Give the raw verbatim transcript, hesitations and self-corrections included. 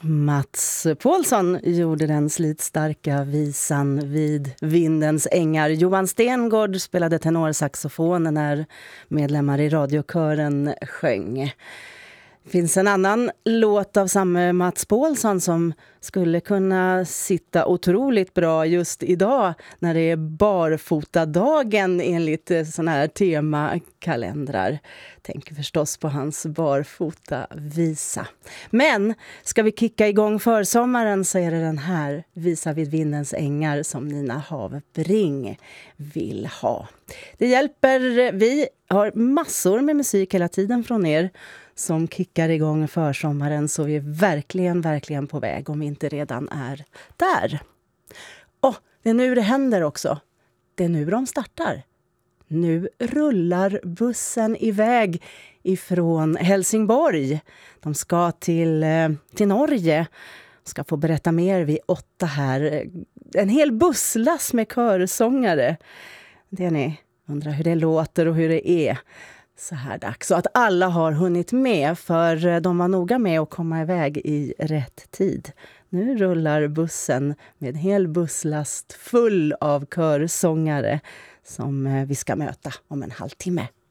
Mats Paulsson gjorde den slitstarka visan Vid vindens ängar. Johan Stengård spelade tenorsaxofon när medlemmar i radiokören sjöng. Det finns en annan låt av samma Mats Paulsson som skulle kunna sitta otroligt bra just idag när det är barfotadagen enligt såna här temakalendrar. Tänker förstås på hans barfotavisa. Men ska vi kicka igång försommaren så är det den här Visa vid vindens ängar som Nina Havbring vill ha. Det hjälper, vi har massor med musik hela tiden från er som kickar igång försommaren, så vi är verkligen, verkligen på väg om vi inte redan är där. Och det är nu det händer också. Det är nu de startar. Nu rullar bussen iväg ifrån Helsingborg. De ska till, till Norge. Ska få berätta mer vid åtta här. En hel busslass med körsångare. Det ni undrar hur det låter och hur det är så här dags. Så att alla har hunnit med, för de var noga med att komma iväg i rätt tid. Nu rullar bussen med en hel busslast full av körsångare som vi ska möta om en halvtimme.